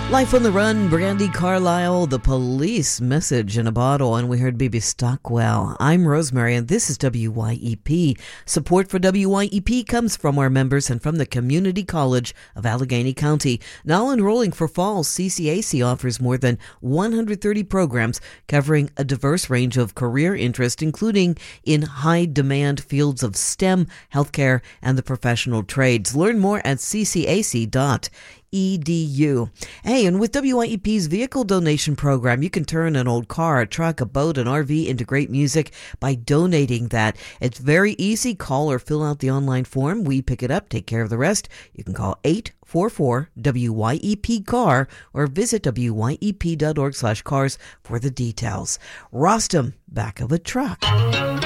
Life on the Run, Brandi Carlile, The Police, Message in a Bottle, and we heard Baby Stockwell. I'm Rosemary, and this is WYEP. Support for WYEP comes from our members and from the Community College of Allegheny County. Now enrolling for fall, CCAC offers more than 130 programs covering a diverse range of career interest, including in high-demand fields of STEM, healthcare, and the professional trades. Learn more at ccac.edu. Hey, and with WYEP's vehicle donation program, you can turn an old car, a truck, a boat, an RV into great music by donating that. It's very easy. Call or fill out the online form. We pick it up, take care of the rest. You can call 844-WYEP-CAR or visit wyep.org/cars for the details. Rostam, back of a truck.